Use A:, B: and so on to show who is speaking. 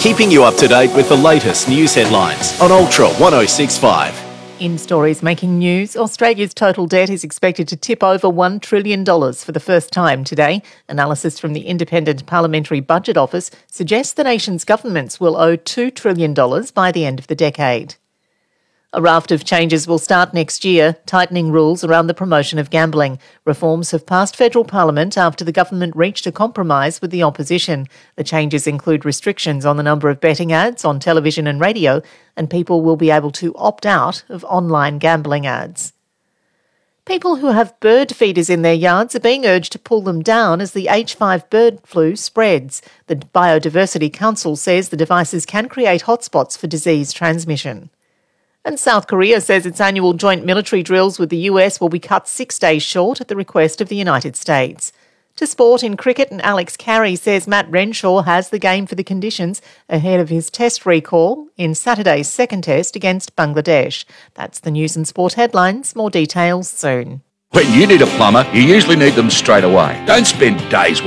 A: keeping you up to date with the latest news headlines on Ultra 1065.
B: In stories making news, Australia's total debt is expected to tip over $1 trillion for the first time today. Analysis from the Independent Parliamentary Budget Office suggests the nation's governments will owe $2 trillion by the end of the decade. A raft of changes will start next year, tightening rules around the promotion of gambling. Reforms have passed federal parliament after the government reached a compromise with the opposition. The changes include restrictions on the number of betting ads on television and radio, and people will be able to opt out of online gambling ads. People who have bird feeders in their yards are being urged to pull them down as the H5 bird flu spreads. The Biodiversity Council says the devices can create hotspots for disease transmission. And South Korea says its annual joint military drills with the US will be cut 6 days short at the request of the United States. To sport in cricket, and Alex Carey says Matt Renshaw has the game for the conditions ahead of his test recall in Saturday's second test against Bangladesh. That's the news and sport headlines. More details soon.
C: When you need a plumber, you usually need them straight away. Don't spend days